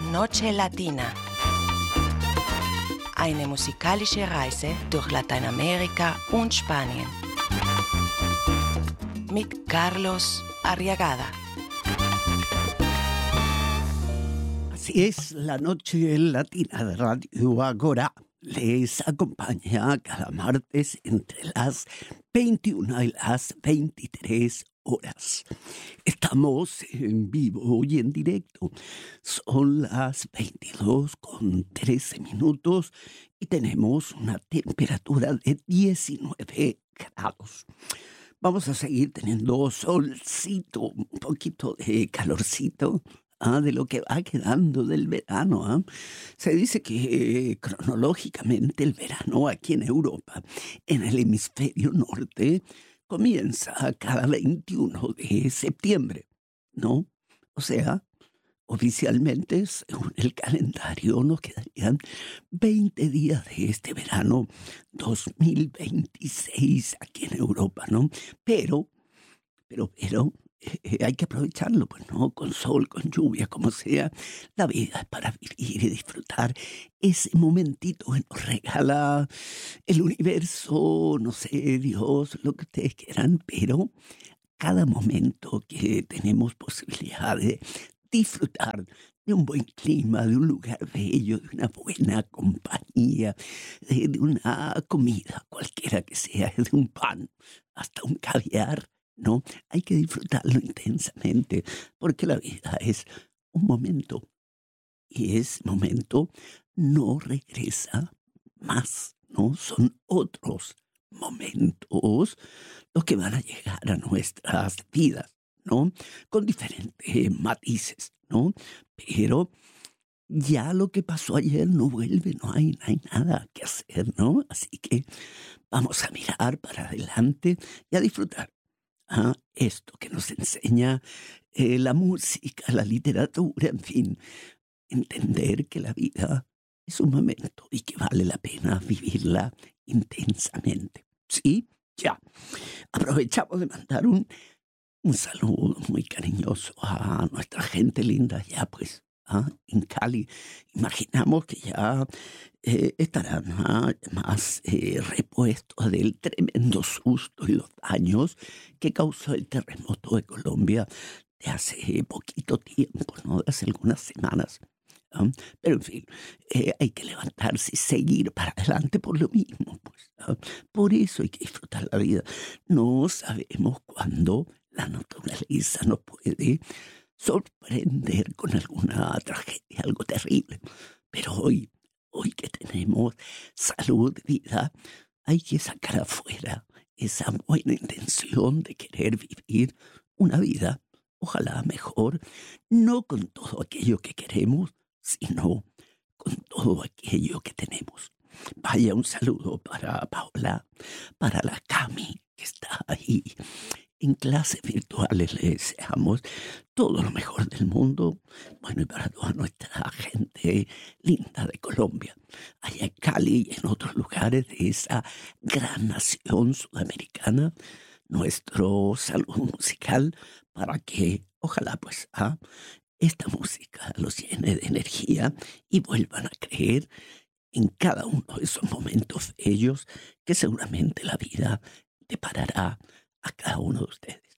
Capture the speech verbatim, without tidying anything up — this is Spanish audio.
Noche Latina. Eine musikalische Reise durch Lateinamerika und Spanien. Mit Carlos Arriagada. Así es, la Noche Latina de Radio Agora les acompaña cada martes entre las veintiuna y las veintitrés horas. Estamos en vivo y en directo. Son las veintidós con trece minutos y tenemos una temperatura de diecinueve grados. Vamos a seguir teniendo solcito, un poquito de calorcito. Ah, de lo que va quedando del verano. ¿ah? Se dice que eh, cronológicamente el verano aquí en Europa, en el hemisferio norte, comienza cada veintiuno de septiembre, ¿no? O sea, oficialmente, según el calendario, nos quedarían veinte días de este verano dos mil veintiséis aquí en Europa, ¿no? Pero, pero, pero... Eh, hay que aprovecharlo, pues no, con sol, con lluvia, como sea. La vida es para vivir y disfrutar ese momentito que nos regala el universo, no sé, Dios, lo que ustedes quieran, pero cada momento que tenemos posibilidad de disfrutar de un buen clima, de un lugar bello, de una buena compañía, de, de una comida cualquiera que sea, de un pan hasta un caviar, ¿no? Hay que disfrutarlo intensamente, porque la vida es un momento, y ese momento no regresa más, ¿no? Son otros momentos los que van a llegar a nuestras vidas, ¿no? Con diferentes matices, ¿no? Pero ya lo que pasó ayer no vuelve, no hay, no hay nada que hacer, ¿no? Así que vamos a mirar para adelante y a disfrutar. Ah, esto que nos enseña eh, la música, la literatura, en fin, entender que la vida es un momento y que vale la pena vivirla intensamente. ¿Sí? Ya. Aprovechamos de mandar un, un saludo muy cariñoso a nuestra gente linda ya, pues, ¿ah? En Cali. Imaginamos que ya eh, estarán ¿ah? más eh, repuestos del tremendo susto y los daños que causó el terremoto de Colombia de hace poquito tiempo, ¿no? De hace algunas semanas. ¿ah? Pero en fin, eh, hay que levantarse y seguir para adelante por lo mismo. Pues, ¿ah? Por eso hay que disfrutar la vida. No sabemos cuándo la naturaleza nos puede sorprender con alguna tragedia, algo terrible. Pero hoy, hoy que tenemos salud, vida, hay que sacar afuera esa buena intención de querer vivir una vida, ojalá mejor, no con todo aquello que queremos, sino con todo aquello que tenemos. Vaya, un saludo para Paola, para la Cami, que está ahí en clases virtuales. Le deseamos todo lo mejor del mundo, bueno, y para toda nuestra gente linda de Colombia, allá en Cali y en otros lugares de esa gran nación sudamericana, nuestro saludo musical para que, ojalá pues, ¿ah? esta música los llene de energía y vuelvan a creer en cada uno de esos momentos bellos que seguramente la vida deparará a cada uno de ustedes.